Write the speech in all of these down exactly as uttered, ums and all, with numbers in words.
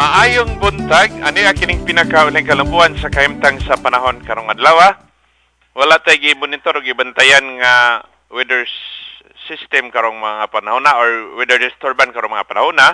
Maayong buntag, ani akining pinakauling kalambuan sa kahimtang sa panahon karong adlaw. Wala tay gimonitor o gibantayan nga weather system karong mga panahon na or weather disturbance karong mga panahon na.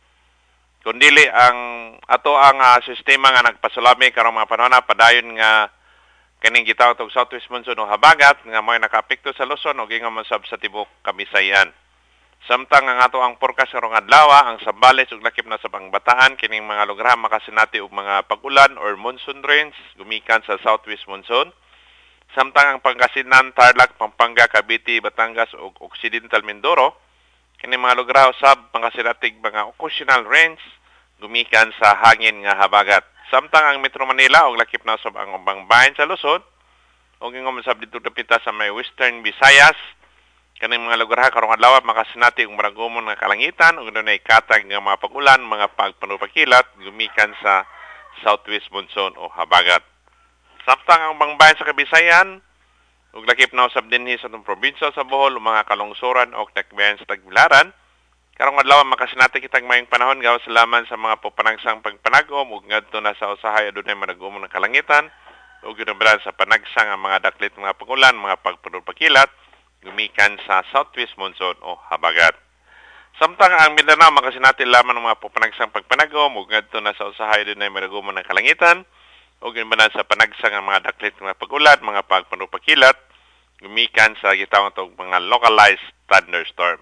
Kundili ang ato ang uh, sistema nga nagpasulami karong mga panahon na padayon nga kaning gitawag og southwest monsoon o habagat nga mo'y nakaapekto sa Luzon o gingamon sab sa tibok Kabisayan. Samtang ang ato ang forecast karong adlaw, ang Sambales ug lakip na sa Pangbataan kining mga lugar makasinati og mga pag-ulan or monsoon rains gumikan sa southwest monsoon. Samtang ang Pangasinan, Tarlac, Pampanga, Cavite, Batangas ug Occidental Mindoro kining mga lugar usab makasinatig mga occasional rains gumikan sa hangin nga habagat. Samtang ang Metro Manila ug lakip na sa ang ubang bahin sa Luzon ug ingom sab dito dapita sa may Western Visayas kaning mga lugar karong adlaw makasinati og maragomon nga kalangitan ug dunay katag nga mga pag-ulan, mga pagpanupakilat gumikan sa southwest monsoon o habagat. Samtang ang bangbayan sa Kabisayan ug lakip na usab dinhi sa atong probinsya sa Bohol ug mga kalungsuran o takbayan sa Tagbilaran karong adlaw makasinati kitag mayong panahon gawas laman sa mga popanagsang pagpanagom ug ngadto na sa usahay adunay maragomon nga kalangitan ug ginubaran sa panagsang ang mga daklit mga pag-ulan, mga pagpanupakilat gumikan sa southwest monsoon o habagat. Samtang ang Mindanao makasinati lamang ng mga popanagsang pagpanagom ug ngadto na sa usahay dinay maragomon ng kalangitan ug ginubaran sa panagsang ang mga daklit mga pag-ulan, mga pagpanupakilat gumikan sa gitawag og mga localized thunderstorm.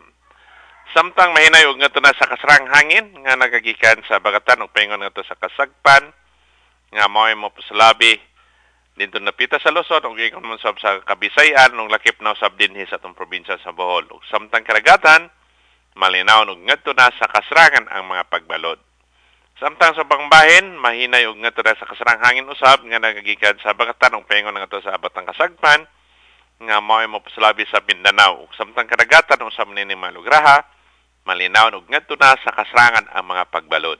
Samtang mahinay ug ngadto na sa kasrang hangin nga nagagikan sa bagatan ug paingon ngadto sa kasagpan nga mo'y mopusalabi dito napita sa Luzon ug gikan man sab sa Kabisayan ug lakip na usab dinhi sa atong probinsya sa Bohol. Ug samtang karagatan malinaw ug ngadto na sa kasrangan ang mga pagbalod. Samtang sa bangbahin mahinay ug ngadto na sa kasrang hangin usab nga nagagikan sa bagatan ug paingon ngadto sa abatang kasagpan nga mo'y mopusalabi sa Mindanao. Ug samtang karagatan usab nini mga lugraha malinaw ug ngadto na sa kasrangan ang mga pagbalod.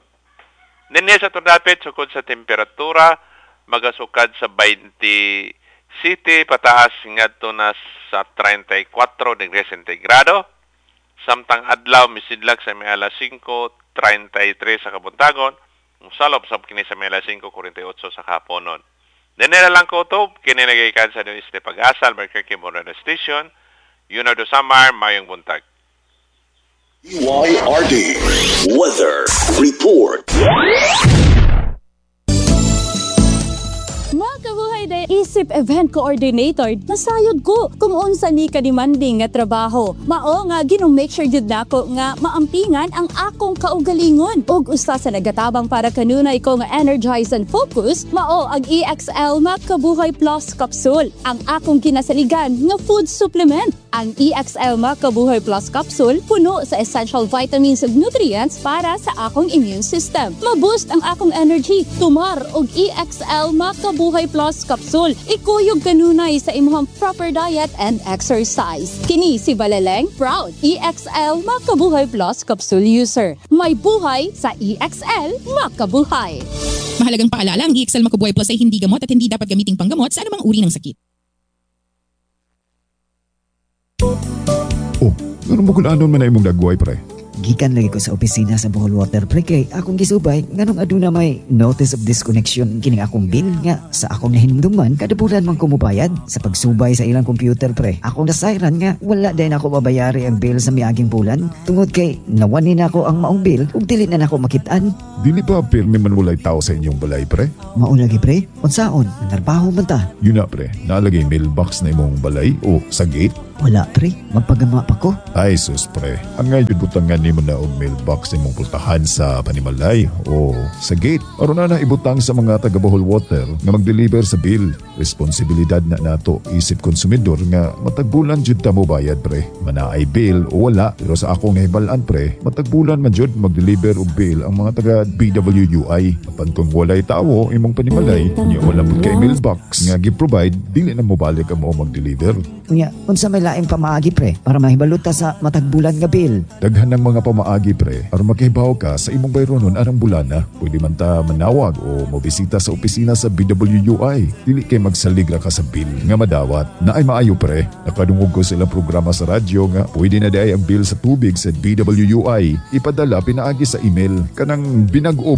Dinhi sa tudapit sukod sa temperatura magasukad sa twenty-seven pataas ngadto na sa thirty-four degrees centigrado. Samtang adlaw misidlag sa may alas five thirty-three sa kabuntagon, mosalop sab kini sa may alas five forty-eight sa kahaponon. Dinera lang ko to kini nagikan sa News de Pag-asa Albuquerque Moreno Station. Yun na do Samar mayong buntag. D Y R D Weather Report. Mga kabuhay day isip event coordinator, nasayod ko kung unsa ni ka-demanding nga trabaho. Mao nga gino-make sure jud nako nga maampingan ang akong kaugalingon. Ug usa sa nagatabang para kanunay ko nga energize and focus, mao ang E X L Makabuhay Plus Capsule, ang akong kinasaligan nga food supplement. Ang E X L Makabuhay Plus Capsule puno sa essential vitamins ug nutrients para sa akong immune system. Ma-boost ang akong energy. Tumar og E X L Makabuhay Plus Capsule. Ikuyog kanunay sa imong proper diet and exercise. Kini si Balaleng, proud E X L Makabuhay Plus Capsule user. May buhay sa E X L Makabuhay. Mahalagang paalala, ang E X L Makabuhay Plus ay hindi gamot at hindi dapat gamiting panggamot sa anumang uri ng sakit. Oh, ganun mo kung anon man na imong dagway, pre? Gikan lagi ko sa opisina sa Bohol Water pre kay akong gisubay nganong aduna may notice of disconnection kining akong bill nga sa akong nahinumduman kada bulan man ko mobayad sa pagsubay sa ilang computer pre. Akong nasayran nga wala din ako mabayari ang bill sa miaging bulan tungod kay nawani na ako ang maong bill ug dili na nako makitaan. Dili ba pirmi man walay tao sa inyong balay, pre? Mao lagi pre, unsaon narbaho man ta? Yun na, pre, nalagay mailbox na imong balay o sa gate? Wala pre, magpagama pa ko. Ay sus, pre, ang ngayon butangan nimo na og mailbox imong pultahan sa panimalay o sa gate aron na naibutang sa mga taga Bohol Water nga mag-deliver sa bill. Responsibilidad na nato isip konsumidor nga matagbulan jud ta mo bayad, pre. Manaay bill o wala, pero sa akong nahibalan, pre, matagbulan man jud mag-deliver og bill ang mga taga B W U I. Apan kung walay tawo imong panimalay, niya wala pud kay mailbox nga gi-provide, dili na mo balik ang mo mag-deliver. Unya, unsa may laing pamaagi pre para mahibaluta sa matagbulan nga bill? Daghan ng mga pamaagi, pre, aron makahibaw ka sa imong bayronon arang bulana. Pwede man ta manawag o mobisita sa opisina sa B W U I. Dili kay magsaligra ka sa bill nga madawat. Naay maayo, pre, nakadungog ko sila programa sa radyo nga pwede na day ang bill sa tubig sa B W U I ipadala pinaagi sa email kanang binag-o ba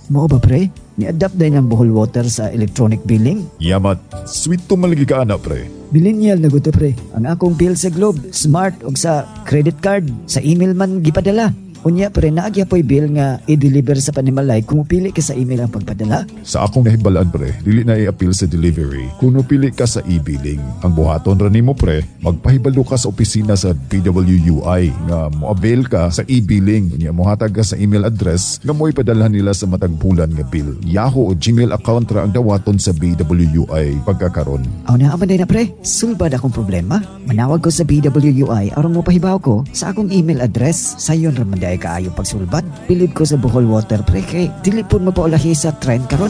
Mao ba pre? Ni-adapt din ang Bohol Water sa electronic billing? Yamat, sweet to malagi ka ana pre. Millennial na guto pre. Ang akong bill sa Globe, Smart o sa credit card, sa email man gipadala. Unya pre, naagya po'y bill nga i-deliver sa Panimalay kung pili ka sa email ang pagpadala. Sa akong nahibalaan pre, dili na i-appeal sa delivery kung pili ka sa e-billing. Ang buhaton ra nimo pre, magpahibalo ka sa opisina sa P W U I nga mo-avail ka sa e-billing. Unya mohatag ka sa email address nga mo ipadalhan nila sa matag bulan nga bill. Yahoo o Gmail account ra ang dawaton sa B W U I pagkakaron. Aw na aman na pre, sulbad akong problema. Manawag ko sa B W U I aron mo pahibaw ko sa akong email address. Sayon ra man kaayo pagsulbad. Bilib ko sa Bohol Water pre kay dili pud mo paulahi sa trend karon.